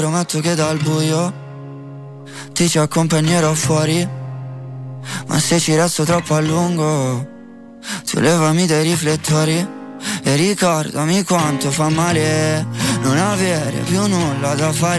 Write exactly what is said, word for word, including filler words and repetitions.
prometto che dal buio ti ci accompagnerò fuori, ma se ci resto troppo a lungo tu levami dai riflettori e ricordami quanto fa male non avere più nulla da fare.